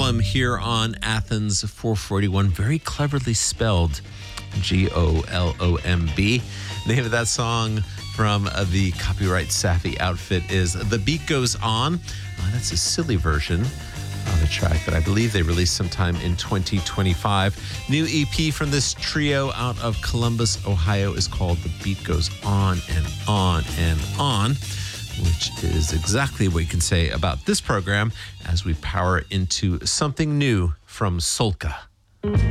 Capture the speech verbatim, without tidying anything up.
Golomb here on Athens four forty-one, very cleverly spelled G O L O M B. The name of that song from uh, the Copyright Savvy outfit is The Beat Goes On. Uh, that's a silly version of a track that I believe they released sometime in twenty twenty-five. New E P from this trio out of Columbus, Ohio is called The Beat Goes On and On and On, which is exactly what you can say about this program as we power into something new from Solka.